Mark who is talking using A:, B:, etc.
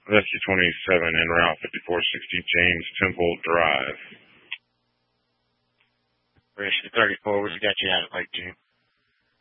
A: Rescue 27 en route 5460 James Temple Drive.
B: Rescue 34, what you got you out at Lake June?